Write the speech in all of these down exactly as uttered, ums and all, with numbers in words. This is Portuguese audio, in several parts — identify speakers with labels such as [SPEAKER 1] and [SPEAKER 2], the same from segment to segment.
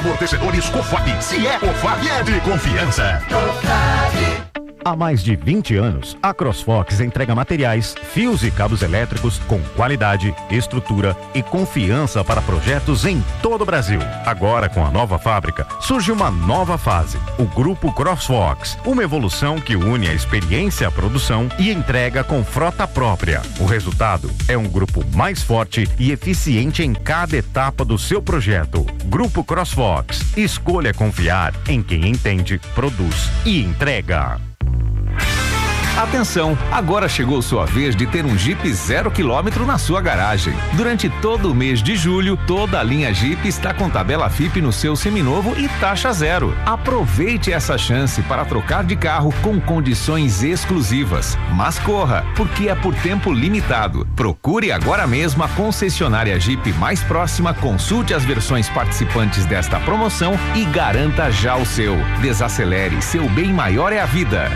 [SPEAKER 1] Amortecedores Cofap. Se é Cofap, é de confiança. Cofap.
[SPEAKER 2] Há mais de vinte anos, a CrossFox entrega materiais, fios e cabos elétricos com qualidade, estrutura e confiança para projetos em todo o Brasil. Agora, com a nova fábrica, surge uma nova fase, o Grupo CrossFox, uma evolução que une a experiência à produção e entrega com frota própria. O resultado é um grupo mais forte e eficiente em cada etapa do seu projeto. Grupo CrossFox, escolha confiar em quem entende, produz e entrega.
[SPEAKER 3] Atenção, agora chegou sua vez de ter um Jeep zero quilômetro na sua garagem. Durante todo o mês de julho, toda a linha Jeep está com tabela F I P no seu seminovo e taxa zero. Aproveite essa chance para trocar de carro com condições exclusivas. Mas corra, porque é por tempo limitado. Procure agora mesmo a concessionária Jeep mais próxima, consulte as versões participantes desta promoção e garanta já o seu. Desacelere, seu bem maior é a vida.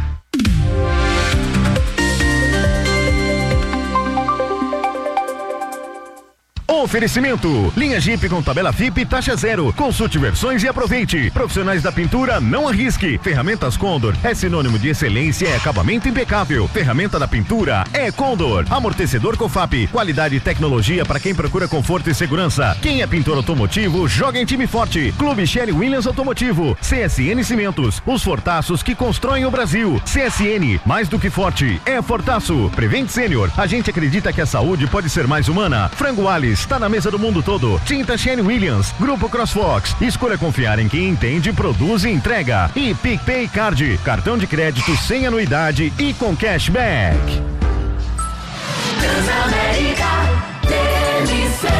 [SPEAKER 2] Oferecimento, linha Jeep com tabela F I P taxa zero, consulte versões e aproveite. Profissionais da pintura, não arrisque. Ferramentas Condor é sinônimo de excelência e acabamento impecável. Ferramenta da pintura é Condor. Amortecedor Cofap, qualidade e tecnologia para quem procura conforto e segurança. Quem é pintor automotivo, joga em time forte. Clube Sherry Williams Automotivo, C S N Cimentos, os fortaços que constroem o Brasil. C S N, mais do que forte, é Fortaço. Prevent Sênior, a gente acredita que a saúde pode ser mais humana. Frango Alice, está na mesa do mundo todo. Tinta Sherry Williams, Grupo CrossFox, escolha confiar em quem entende, produz e entrega. E PicPay Card, cartão de crédito sem anuidade e com cashback.
[SPEAKER 4] Transamérica, T M C.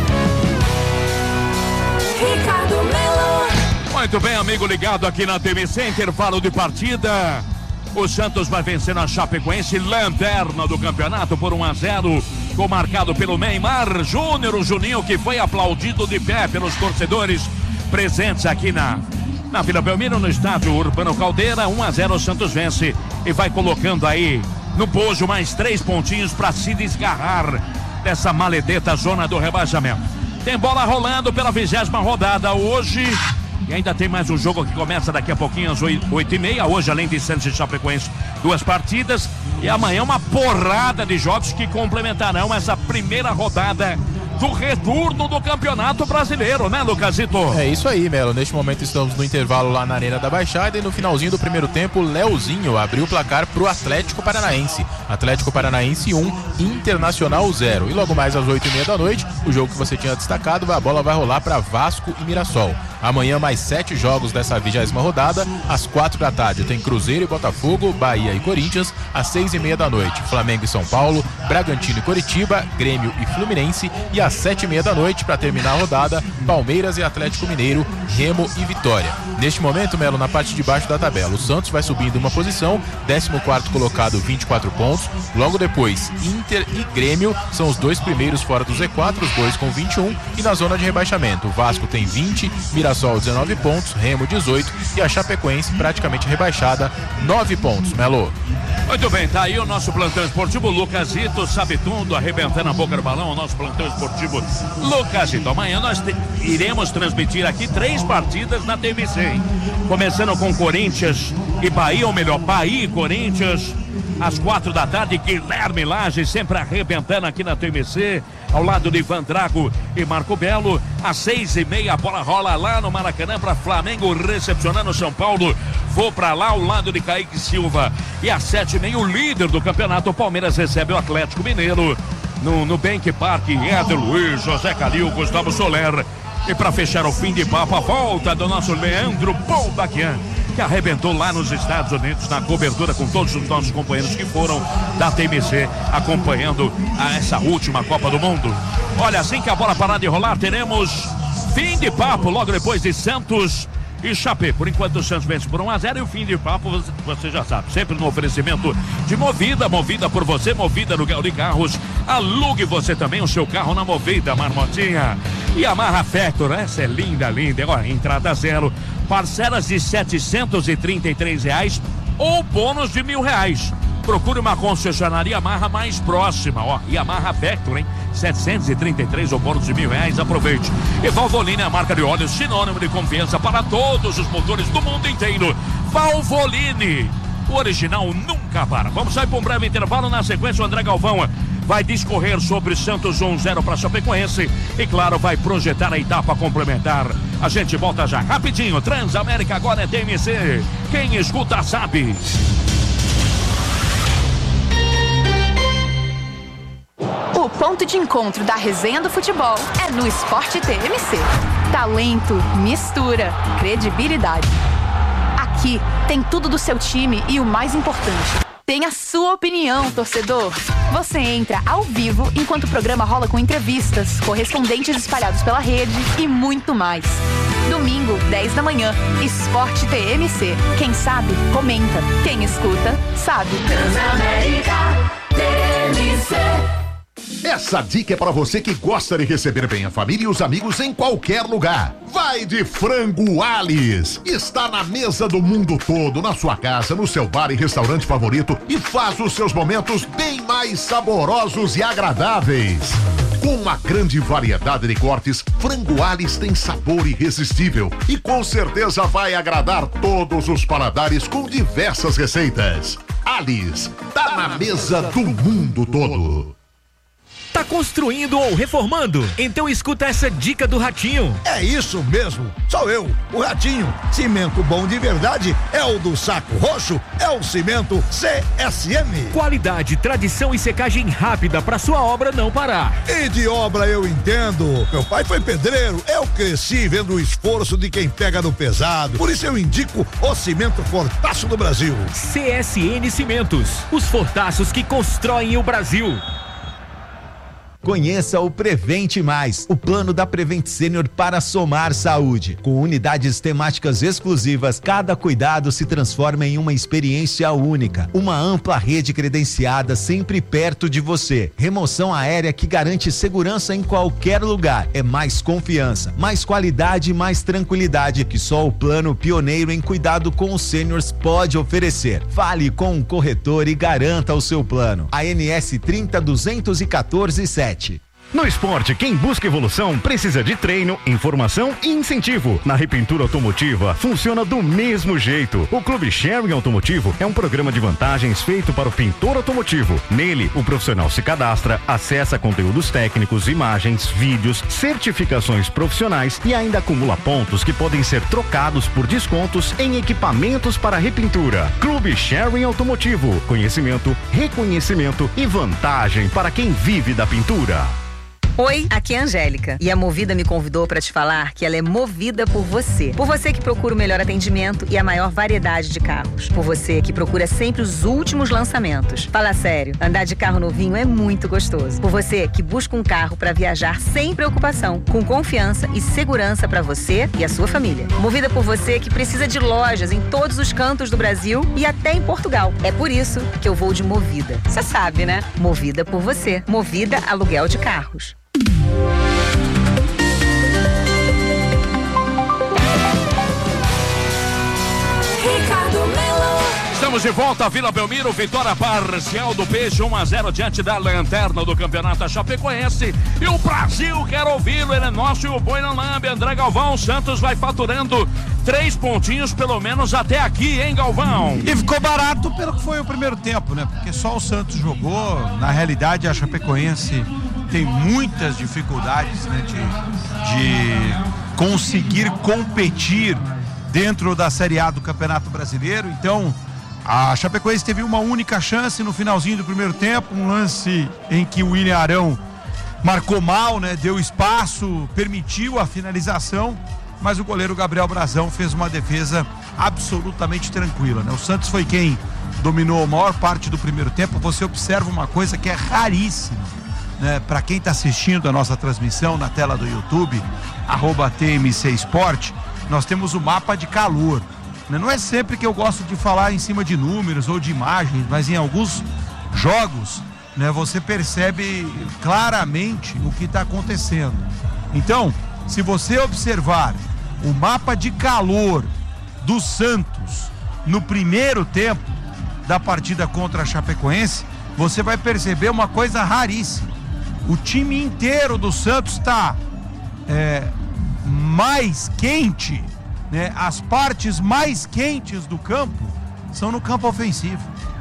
[SPEAKER 4] Ricardo Melo.
[SPEAKER 5] Muito bem, amigo ligado aqui na T M C, intervalo de partida. O Santos vai vencendo a Chapecoense, lanterna do campeonato, por um a zero, gol marcado pelo Neymar Júnior, o Juninho, que foi aplaudido de pé pelos torcedores presentes aqui na, na Vila Belmiro, no estádio Urbano Caldeira. Um a zero, o Santos vence e vai colocando aí no bojo mais três pontinhos para se desgarrar dessa maledeta zona do rebaixamento. Tem bola rolando pela vigésima rodada hoje. E ainda tem mais um jogo que começa daqui a pouquinho às oito e meia. Hoje, além de Santos e Chapecoense, duas partidas. E amanhã uma porrada de jogos que complementarão essa primeira rodada do retorno do Campeonato Brasileiro, né, Lucasito?
[SPEAKER 6] É isso aí, Melo. Neste momento estamos no intervalo lá na Arena da Baixada e no finalzinho do primeiro tempo, Leozinho abriu o placar pro Atlético Paranaense. Atlético Paranaense um, Internacional zero. E logo mais às oito e meia da noite, o jogo que você tinha destacado, a bola vai rolar para Vasco e Mirassol. Amanhã mais sete jogos dessa vigésima rodada. Às quatro da tarde tem Cruzeiro e Botafogo, Bahia e Corinthians. Às seis e meia da noite, Flamengo e São Paulo, Bragantino e Coritiba, Grêmio e Fluminense. E às sete e meia da noite, para terminar a rodada, Palmeiras e Atlético Mineiro, Remo e Vitória. Neste momento, Melo, na parte de baixo da tabela, o Santos vai subindo uma posição, décimo quarto colocado, vinte e quatro pontos. Logo depois, Inter e Grêmio são os dois primeiros fora do Z quatro, os dois com vinte e um. E na zona de rebaixamento, o Vasco tem vinte, Mirassol dezenove pontos, Remo dezoito e a Chapecoense praticamente rebaixada, nove pontos, Melo.
[SPEAKER 5] Muito bem, tá aí o nosso plantão esportivo. Lucasito sabe tudo, arrebentando a boca do balão, o nosso plantão esportivo Lucasito. Amanhã nós te, iremos transmitir aqui três partidas na T V C, hein? Começando com Corinthians e Bahia, ou melhor, Bahia e Corinthians, às quatro da tarde. Guilherme Lage sempre arrebentando aqui na T V C, ao lado de Ivan Drago e Marco Belo. Às seis e meia a bola rola lá no Maracanã para Flamengo recepcionando São Paulo. Vou para lá ao lado de Kaique Silva. E às sete e meia o líder do campeonato, o Palmeiras, recebe o Atlético Mineiro no, no Bank Park. Éder Luiz, José Calil, Gustavo Soler. E para fechar o fim de papo, a volta do nosso Leandro Boldaquian, que arrebentou lá nos Estados Unidos na cobertura com todos os nossos companheiros que foram da T M C acompanhando a essa última Copa do Mundo. Olha, assim que a bola parar de rolar, teremos fim de papo logo depois de Santos e Chapé. Por enquanto o Santos vence por um a zero e o fim de papo você já sabe, sempre no oferecimento de Movida, Movida por você, Movida no de carros. Alugue você também o seu carro na Movida, Marmotinha. E Amarra Factor, essa é linda, linda. Olha, entrada zero, parcelas de setecentos e trinta e três reais ou bônus de mil reais. Procure uma concessionaria Yamaha mais próxima, ó. Yamaha Vector, hein? setecentos e trinta e três ou bônus de mil reais, aproveite. E Valvoline é a marca de óleos sinônimo de confiança para todos os motores do mundo inteiro. Valvoline, o original nunca para. Vamos sair para um breve intervalo, na sequência o André Galvão vai discorrer sobre Santos um a zero para Chapecoense e, claro, vai projetar a etapa complementar. A gente volta já rapidinho. Transamérica agora é T M C. Quem escuta sabe.
[SPEAKER 7] O ponto de encontro da resenha do futebol é no Esporte T M C. Talento, mistura, credibilidade. Aqui tem tudo do seu time e o mais importante, tem a sua opinião, torcedor. Você entra ao vivo enquanto o programa rola com entrevistas, correspondentes espalhados pela rede e muito mais. Domingo, dez da manhã, Esporte T M C. Quem sabe, comenta. Quem escuta, sabe.
[SPEAKER 4] Transamérica T M C.
[SPEAKER 1] Essa dica é para você que gosta de receber bem a família e os amigos em qualquer lugar. Vai de Frango Alice. Está na mesa do mundo todo, na sua casa, no seu bar e restaurante favorito e faz os seus momentos bem mais saborosos e agradáveis. Com uma grande variedade de cortes, Frango Alice tem sabor irresistível e com certeza vai agradar todos os paladares com diversas receitas. Alice, tá na mesa do mundo todo.
[SPEAKER 8] Tá construindo ou reformando? Então escuta essa dica do Ratinho.
[SPEAKER 9] É isso mesmo, sou eu, o Ratinho. Cimento bom de verdade é o do Saco Roxo, é o Cimento C S M.
[SPEAKER 8] Qualidade, tradição e secagem rápida para sua obra não parar.
[SPEAKER 9] E de obra eu entendo. Meu pai foi pedreiro, eu cresci vendo o esforço de quem pega no pesado. Por isso eu indico o Cimento Fortaço do Brasil.
[SPEAKER 8] C S N Cimentos, os fortaços que constroem o Brasil.
[SPEAKER 10] Conheça o Prevente Mais, o plano da Prevent Senior para somar saúde. Com unidades temáticas exclusivas, cada cuidado se transforma em uma experiência única. Uma ampla rede credenciada sempre perto de você. Remoção aérea que garante segurança em qualquer lugar. É mais confiança, mais qualidade e mais tranquilidade que só o plano pioneiro em cuidado com os sêniors pode oferecer. Fale com o corretor e garanta o seu plano. A N S trinta duzentos e quatorze sete.
[SPEAKER 2] No esporte, quem busca evolução precisa de treino, informação e incentivo. Na Repintura Automotiva, funciona do mesmo jeito. O Clube Sharing Automotivo é um programa de vantagens feito para o pintor automotivo. Nele, o profissional se cadastra, acessa conteúdos técnicos, imagens, vídeos, certificações profissionais e ainda acumula pontos que podem ser trocados por descontos em equipamentos para repintura. Clube Sharing Automotivo. Conhecimento, reconhecimento e vantagem para quem vive da pintura.
[SPEAKER 11] Oi, aqui é a Angélica e a Movida me convidou para te falar que ela é movida por você. Por você que procura o melhor atendimento e a maior variedade de carros. Por você que procura sempre os últimos lançamentos. Fala sério, andar de carro novinho é muito gostoso. Por você que busca um carro para viajar sem preocupação, com confiança e segurança para você e a sua família. Movida por você que precisa de lojas em todos os cantos do Brasil e até em Portugal. É por isso que eu vou de Movida. Você sabe, né? Movida por você. Movida Aluguel de Carros.
[SPEAKER 5] Estamos de volta a Vila Belmiro, vitória parcial do Peixe, um a zero diante da lanterna do campeonato Chapecoense. E o Brasil quer ouvi-lo, ele é nosso e o boi não lambe. André Galvão, Santos vai faturando três pontinhos pelo menos até aqui, hein, Galvão?
[SPEAKER 12] E ficou barato pelo que foi o primeiro tempo, né? Porque só o Santos jogou, na realidade a Chapecoense tem muitas dificuldades, né, de, de conseguir competir dentro da Série A do Campeonato Brasileiro. Então a Chapecoense teve uma única chance no finalzinho do primeiro tempo, um lance em que o William Arão marcou mal, né? Deu espaço, permitiu a finalização, mas o goleiro Gabriel Brazão fez uma defesa absolutamente tranquila, né? O Santos foi quem dominou a maior parte do primeiro tempo. Você observa uma coisa que é raríssima, né? Para quem está assistindo a nossa transmissão na tela do YouTube, arroba T M C Sport, nós temos o mapa de calor. Não é sempre que eu gosto de falar em cima de números ou de imagens, mas em alguns jogos, né, você percebe claramente o que está acontecendo. Então, se você observar o mapa de calor do Santos no primeiro tempo, da partida contra a Chapecoense, você vai perceber uma coisa raríssima. O time inteiro do Santos está é, mais quente, né? As partes mais quentes do campo são no campo ofensivo.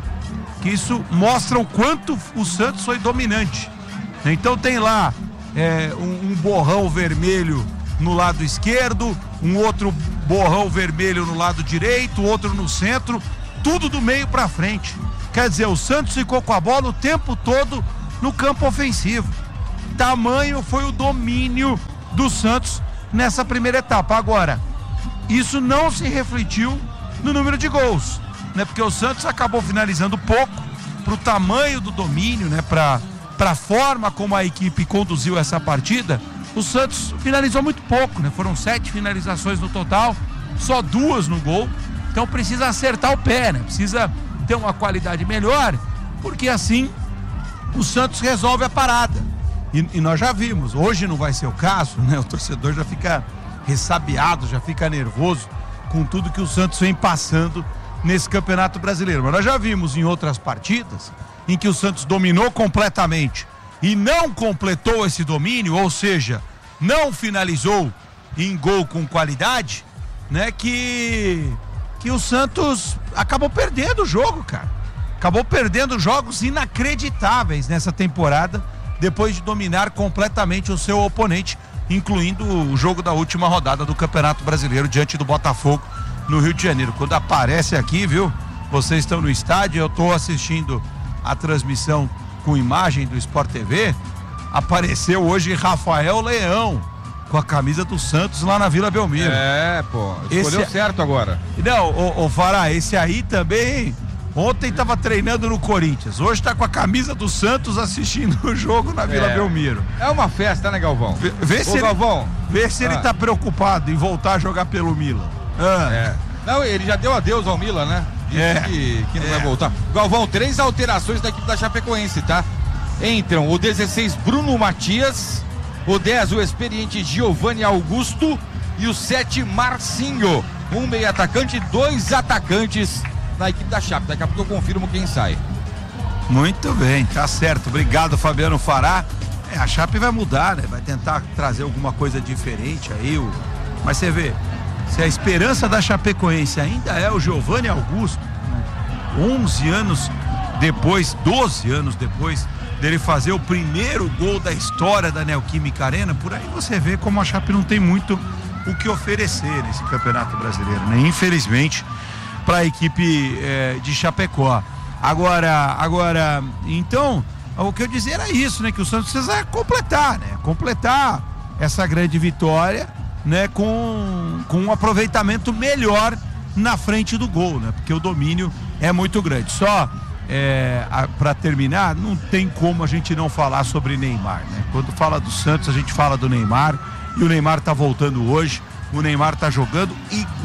[SPEAKER 12] Que isso mostra o quanto o Santos foi dominante. Então tem lá é, um, um borrão vermelho no lado esquerdo, um outro borrão vermelho no lado direito, outro no centro, tudo do meio para frente. Quer dizer, o Santos ficou com a bola o tempo todo no campo ofensivo. Tamanho foi o domínio do Santos nessa primeira etapa. Agora, isso não se refletiu no número de gols, né? Porque o Santos acabou finalizando pouco pro tamanho do domínio, né? Para para forma como a equipe conduziu essa partida. O Santos finalizou muito pouco, né? Foram sete finalizações no total, só duas no gol. Então precisa acertar o pé, né? Precisa ter uma qualidade melhor, porque assim o Santos resolve a parada. E, e nós já vimos, hoje não vai ser o caso, né? O torcedor já fica ressabiado, já fica nervoso com tudo que o Santos vem passando nesse Campeonato Brasileiro. Mas nós já vimos em outras partidas em que o Santos dominou completamente e não completou esse domínio, ou seja, não finalizou em gol com qualidade, né? Que, que o Santos acabou perdendo o jogo, cara. Acabou perdendo jogos inacreditáveis nessa temporada, depois de dominar completamente o seu oponente, incluindo o jogo da última rodada do Campeonato Brasileiro diante do Botafogo no Rio de Janeiro. Quando aparece aqui, viu? Vocês estão no estádio, eu estou assistindo a transmissão com imagem do Sport T V, apareceu hoje Rafael Leão com a camisa do Santos lá na Vila Belmiro.
[SPEAKER 13] É, pô, escolheu esse... certo agora.
[SPEAKER 12] Não, ô, ô Fará, esse aí também ontem estava treinando no Corinthians, hoje está com a camisa do Santos assistindo o jogo na Vila
[SPEAKER 13] é.
[SPEAKER 12] Belmiro.
[SPEAKER 13] É uma festa, né, Galvão?
[SPEAKER 12] Vê, vê
[SPEAKER 13] Ô,
[SPEAKER 12] se
[SPEAKER 13] Galvão.
[SPEAKER 12] Ele, vê se
[SPEAKER 13] ah.
[SPEAKER 12] ele tá preocupado em voltar a jogar pelo Milan. Ah.
[SPEAKER 13] É. Não, ele já deu adeus ao Milan, né? Disse
[SPEAKER 12] é.
[SPEAKER 13] que, que não
[SPEAKER 12] é.
[SPEAKER 13] vai voltar. Galvão, três alterações da equipe da Chapecoense, tá? Entram o dezesseis, Bruno Matias, o dez, o experiente Giovanni Augusto e o sete, Marcinho. Um meio atacante e dois atacantes na equipe da Chape. Daqui a pouco eu confirmo quem sai.
[SPEAKER 12] Muito bem, tá certo. Obrigado, Fabiano Fará. É, a Chape vai mudar, né? Vai tentar trazer alguma coisa diferente aí. O... Mas você vê, se a esperança da Chapecoense ainda é o Giovanni Augusto, né? onze anos depois, doze anos depois dele fazer o primeiro gol da história da Neoquímica Arena, por aí você vê como a Chape não tem muito o que oferecer nesse Campeonato Brasileiro, né? Infelizmente, para a equipe é, de Chapecó. Agora, agora, então, o que eu dizer era isso, né? Que o Santos precisa completar, né? Completar essa grande vitória, né? Com, com um aproveitamento melhor na frente do gol, né? Porque o domínio é muito grande. Só é, para terminar, não tem como a gente não falar sobre Neymar, né? Quando fala do Santos, a gente fala do Neymar, e o Neymar tá voltando hoje, o Neymar tá jogando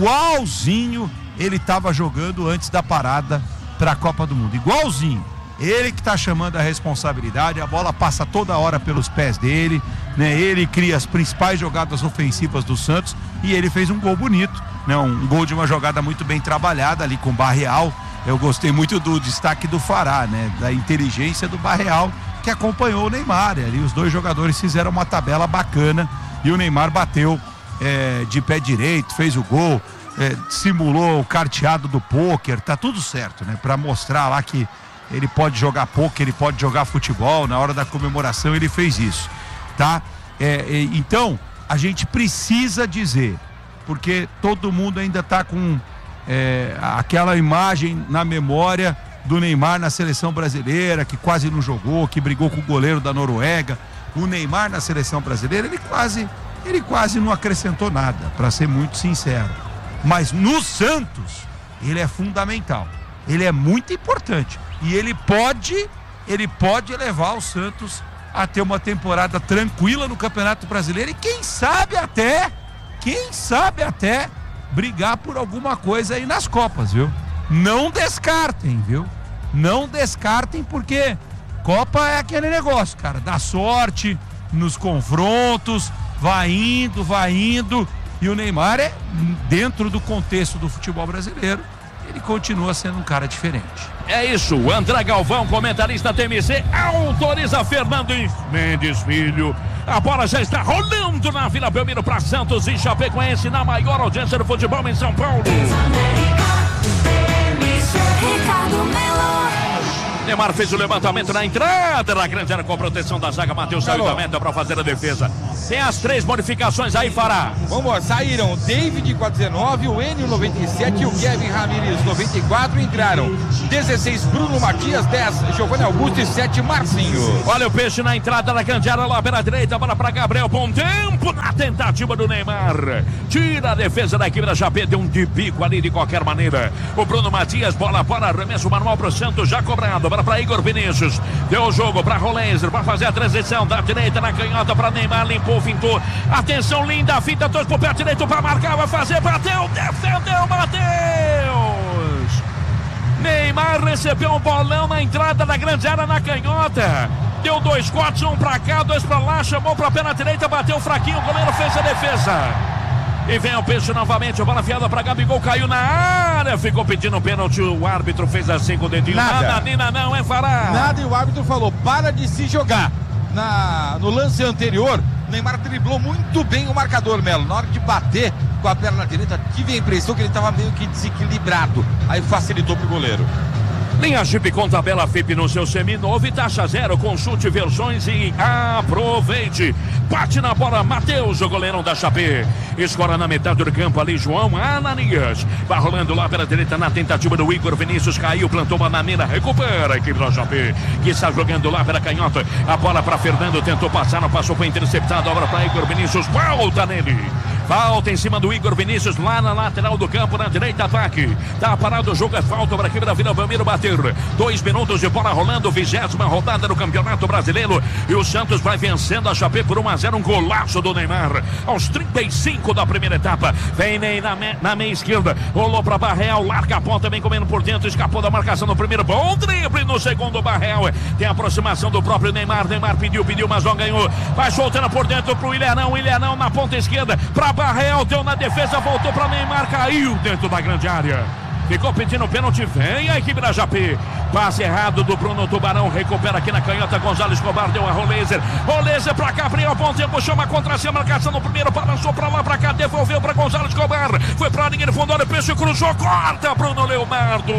[SPEAKER 12] igualzinho ele estava jogando antes da parada para a Copa do Mundo, igualzinho. Ele que está chamando a responsabilidade, a bola passa toda hora pelos pés dele, né? Ele cria as principais jogadas ofensivas do Santos e ele fez um gol bonito, né? Um gol de uma jogada muito bem trabalhada ali com o Barreal. Eu gostei muito do destaque do Fará, né? Da inteligência do Barreal, que acompanhou o Neymar. Ali os dois jogadores fizeram uma tabela bacana e o Neymar bateu é, de pé direito, fez o gol. É, simulou o carteado do pôquer, tá tudo certo, né? Pra mostrar lá que ele pode jogar pôquer, ele pode jogar futebol, na hora da comemoração ele fez isso, tá? É, é, então, a gente precisa dizer, porque todo mundo ainda tá com é, aquela imagem na memória do Neymar na seleção brasileira, que quase não jogou, que brigou com o goleiro da Noruega. O Neymar na seleção brasileira, ele quase, ele quase não acrescentou nada, pra ser muito sincero. Mas no Santos, ele é fundamental, ele é muito importante e ele pode, ele pode levar o Santos a ter uma temporada tranquila no Campeonato Brasileiro e quem sabe até, quem sabe até brigar por alguma coisa aí nas Copas, viu? Não descartem, viu? Não descartem porque Copa é aquele negócio, cara, dá sorte nos confrontos, vai indo, vai indo. E o Neymar é dentro do contexto do futebol brasileiro, ele continua sendo um cara diferente.
[SPEAKER 5] É isso, André Galvão, comentarista T M C, autoriza Fernando Mendes Filho. A bola já está rolando na Vila Belmiro para Santos e Chapecoense, na maior audiência do futebol em São Paulo. Neymar fez o levantamento na entrada da grande área com a proteção da zaga. Matheus saiu da meta para fazer a defesa. Tem as três modificações aí, Fará.
[SPEAKER 13] Vamos lá, saíram o David com a dezenove, o Enio noventa e sete e o Kevin Ramírez noventa e quatro. Entraram dezesseis Bruno Matias, dez Giovanni Augusto e sete Marcinho.
[SPEAKER 5] Olha o peixe na entrada da grande área lá pela direita. Bola para Gabriel. Bom tempo na tentativa do Neymar. Tira a defesa da equipe da Chapé. Deu um de bico ali de qualquer maneira. O Bruno Matias, bola para arremesso manual para o Santos, já cobrado. Bola para Igor Vinícius. Deu o jogo para Rolenzer para fazer a transição da direita na canhota para Neymar. Limpou, fintou. Atenção, linda fita. Dois pro pé direito para marcar. Vai fazer. Bateu. Defendeu. Matheus. Neymar recebeu um bolão na entrada da grande área na canhota. Deu dois cortes, um para cá, dois para lá. Chamou para a perna direita. Bateu fraquinho. O goleiro fez a defesa. E vem o peixe novamente, a bola fiada para Gabigol, caiu na área, ficou pedindo pênalti, o árbitro fez assim com o dedinho.
[SPEAKER 13] Nada,
[SPEAKER 5] nada Nina não, é Fará.
[SPEAKER 13] Nada, e o árbitro falou, para de se jogar. Na, no lance anterior, Neymar driblou muito bem o marcador, Melo. Na hora de bater com a perna direita, tive a impressão que ele estava meio que desequilibrado. Aí facilitou pro goleiro.
[SPEAKER 5] Linha Jeep com tabela F I P no seu seminovo e taxa zero. Consulte versões e aproveite. Bate na bola, Matheus, o goleirão da Chapé. Escora na metade do campo ali, João Ananias. Vai rolando lá pela direita na tentativa do Igor Vinícius. Caiu, plantou bananeira, recupera a equipe da Chapé, que está jogando lá pela canhota. A bola para Fernando, tentou passar, não passou, foi interceptado. Agora para Igor Vinícius, volta nele. Falta em cima do Igor Vinícius, lá na lateral do campo, na direita, ataque. Tá parado o jogo, é falta para a equipe da Vila Belmiro bater. Dois minutos de bola rolando, vigésima rodada do Campeonato Brasileiro. E o Santos vai vencendo a Chapé por um a zero, um golaço do Neymar. Aos trinta e cinco da primeira etapa. Vem Ney na, me, na meia esquerda, rolou para Barreal, larga a ponta, vem comendo por dentro, escapou da marcação no primeiro. Bom drible no segundo, Barreal. Tem a aproximação do próprio Neymar. Neymar pediu, pediu, mas não ganhou. Vai soltando por dentro pro Ilharão. Ilharão na ponta esquerda, para Barreal, deu na defesa, voltou para Neymar, caiu dentro da grande área. Ficou pedindo pênalti, vem a equipe da Chapé. Passe errado do Bruno Tubarão, recupera aqui na canhota, Gonzalo Escobar, deu a Rolenzer. Rolenzer pra Gabriel, bom tempo, chama contra si, a marcação no primeiro, balançou pra lá, pra cá, devolveu pra Gonzalo Escobar. Foi pra linha de fundo, olha o peixe, cruzou, corta Bruno Leonardo.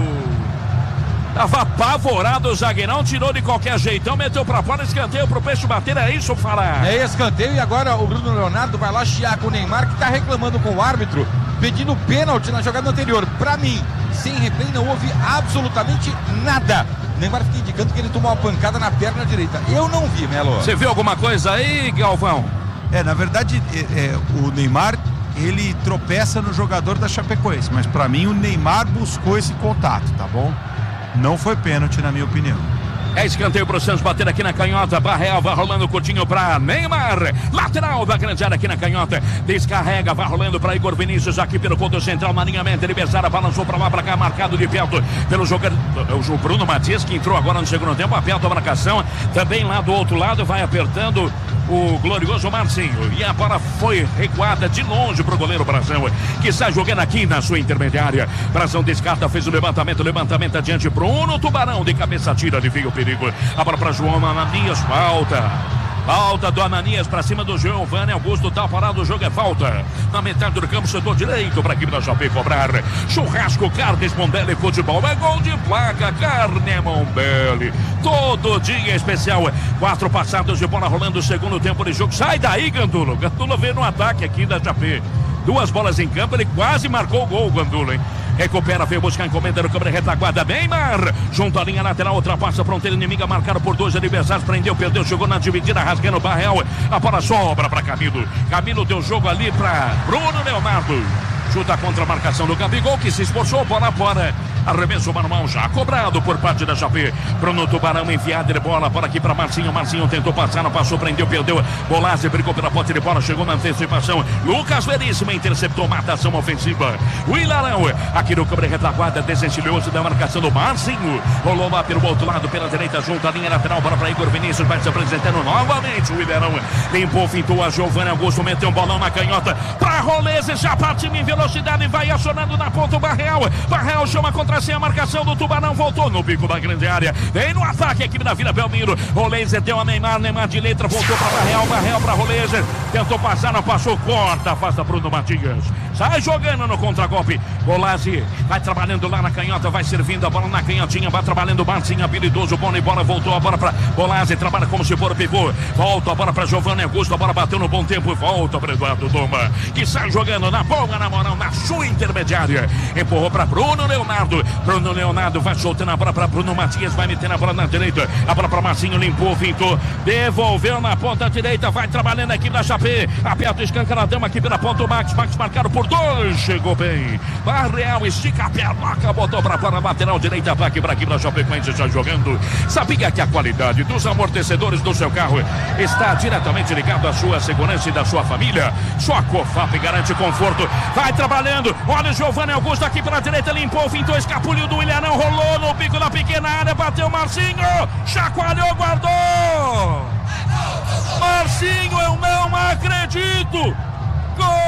[SPEAKER 5] Tava apavorado o zagueirão, tirou de qualquer jeitão, meteu pra fora, escanteio pro peixe bater, é isso, Fará?
[SPEAKER 13] É escanteio e agora o Bruno Leonardo vai lá chiar com o Neymar, que tá reclamando com o árbitro, pedindo pênalti na jogada anterior. Pra mim, sem replay não houve absolutamente nada. O Neymar fica indicando que ele tomou uma pancada na perna direita. Eu não vi, Melo.
[SPEAKER 5] Você viu alguma coisa aí, Galvão?
[SPEAKER 12] É, na verdade, é, é, o Neymar, ele tropeça no jogador da Chapecoense, mas pra mim o Neymar buscou esse contato, tá bom? Não foi pênalti, na minha opinião.
[SPEAKER 5] É escanteio pro Santos bater aqui na canhota. Barreal vai rolando curtinho pra Neymar. Lateral da grande área aqui na canhota. Descarrega, vai rolando pra Igor Vinícius aqui pelo ponto central. Na alinhamento, ele Bessara balançou pra lá, pra cá, marcado de perto pelo jogador. O Bruno Matias, que entrou agora no segundo tempo. Aperta a marcação. Também lá do outro lado, vai apertando o glorioso Marcinho. E a bola foi recuada de longe pro goleiro Brazão, que está jogando aqui na sua intermediária. Brazão descarta, fez o levantamento. Levantamento adiante. Bruno Tubarão de cabeça tira, de o perigo. A bola para João Ananias, falta. Falta do Ananias para cima do Giovanni Augusto, tá parado, o jogo é falta. Na metade do campo, setor direito para a equipe da Chapé cobrar. Churrasco, Carnes Mombelli, futebol, é gol de placa, Carne Mombelli. Todo dia especial. Quatro passadas de bola rolando o segundo tempo de jogo. Sai daí, Gandula. Gandula veio no ataque aqui da Chapé. Duas bolas em campo, ele quase marcou o gol, Gandula, hein? Recupera, veio buscar encomenda no câmera retaguarda. Neymar, junto à linha lateral, ultrapassa a fronteira inimiga, marcado por dois adversários, prendeu, perdeu, chegou na dividida, rasgando o Barreal. A bola sobra para Camilo. Camilo deu jogo ali para Bruno Leonardo. Chuta contra a marcação do Gabigol, que se esforçou, bola fora. Arremesso manual já cobrado por parte da Chapé. Bruno Tubarão enfiado de bola, bola aqui para Marcinho. Marcinho tentou passar, não passou, prendeu, perdeu. Bolazzi brigou pela pote de bola, chegou na antecipação. Lucas Veríssimo interceptou, matação ofensiva. O Ilarão, aqui no câmera retaguarda, desencilhou-se da marcação do Marcinho. Rolou lá pelo outro lado, pela direita, junto à linha lateral, bola para Igor Vinícius, vai se apresentando novamente. O Ilarão limpou, fintou a Giovanni Augusto, meteu um bolão na canhota. Para Rolese, já partiu, enviou velocidade, vai acionando na ponta o Barreal. Barreal chama contra si a marcação do Tubarão, voltou no bico da grande área. Vem no ataque a equipe da Vila Belmiro. Roleiser deu a Neymar, Neymar de letra, voltou para Barreal, Barreal para Roleiser. Tentou passar, não passou, corta, afasta Bruno Matias. Sai jogando no contragolpe. Golazzi vai trabalhando lá na canhota, vai servindo a bola na canhotinha, vai trabalhando o Marcinho, habilidoso, bom e bola, voltou a bola para Golazzi, trabalha como se for o pivô. Volta a bola para Giovanni Augusto, a bola bateu no bom tempo, volta para Eduardo Doma, que sai jogando na boa, na moral, na sua intermediária. Empurrou para Bruno Leonardo. Bruno Leonardo vai soltando a bola para Bruno Matias, vai metendo a bola na direita. A bola para Marcinho, limpou, pintou, devolveu na ponta direita, vai trabalhando aqui da Chapé. Aperta o escancaradão aqui pela ponta, o Max, Max marcado por dois, chegou bem. Barreal estica a perna, botou para fora, lateral direita, aqui para aqui para Chapecoense já jogando. Sabia que a qualidade dos amortecedores do seu carro está diretamente ligado à sua segurança e da sua família? Só a Cofap garante conforto. Vai trabalhando, olha o Giovanni Augusto aqui pela direita, limpou, fintou, escapuliu do Ilharão, rolou no bico da pequena área, bateu Marcinho, chacoalhou, guardou. Marcinho, eu não acredito. Gol!